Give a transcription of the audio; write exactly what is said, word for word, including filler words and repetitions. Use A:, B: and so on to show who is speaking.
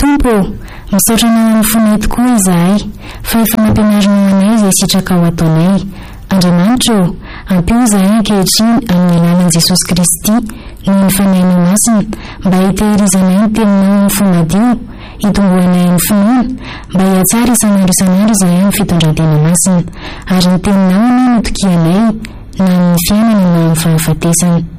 A: Tompo, misaotra nanao fonay tokoa izahay, fa efa nampianarina anay izay sitraka ao ataonay. Andriamanitra, ampio izahay ankehitriny amin'ny alalan'i Jesosy Kristy noho ny fanahinao masina, mba hitehirizanay ny teninao ny fomadio, hitombohanay amin'ny finoana, mba hiatsara isanandro isanandro izahay amin'ny fitondrantena masina, ary ny teninao no tokianay na amin'ny fiainana na amin'ny fahafatesana.